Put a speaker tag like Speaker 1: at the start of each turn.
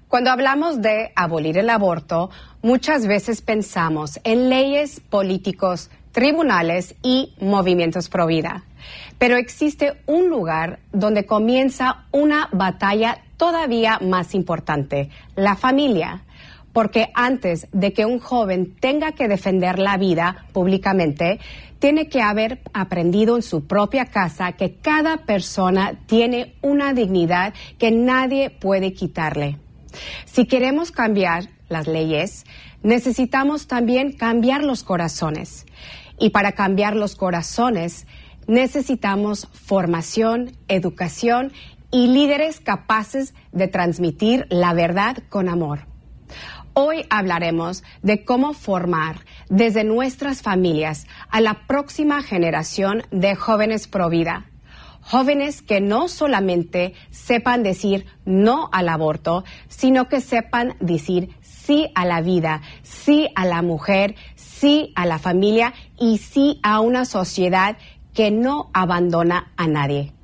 Speaker 1: Cuando hablamos de abolir el aborto, muchas veces pensamos en leyes, políticos, tribunales y movimientos pro vida. Pero existe un lugar donde comienza una batalla todavía más importante, la familia. Porque antes de que un joven tenga que defender la vida públicamente, tiene que haber aprendido en su propia casa que cada persona tiene una dignidad que nadie puede quitarle. Si queremos cambiar las leyes, necesitamos también cambiar los corazones. Y para cambiar los corazones, necesitamos formación, educación y líderes capaces de transmitir la verdad con amor. Hoy hablaremos de cómo formar desde nuestras familias a la próxima generación de jóvenes pro vida. Jóvenes que no solamente sepan decir no al aborto, sino que sepan decir sí a la vida, sí a la mujer, sí a la familia y sí a una sociedad que no abandona a nadie.